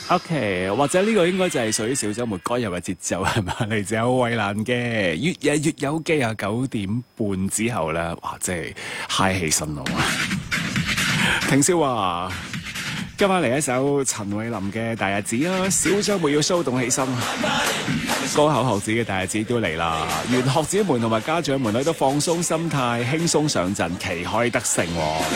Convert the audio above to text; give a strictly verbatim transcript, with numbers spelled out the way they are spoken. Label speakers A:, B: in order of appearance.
A: OK，或者呢個應該就係屬於小週末該有嘅節奏係嘛？嚟自有衛蘭嘅越夜越有機啊！九點半之後咧，哇，真係嗨起身咯！聽少話，今晚嚟一首陳慧琳嘅《大日子》啊！小週末要騷動起身，高考學子嘅大日子都嚟啦！願學子們同埋家長們咧都放鬆心態，輕鬆上陣，旗開得勝喎！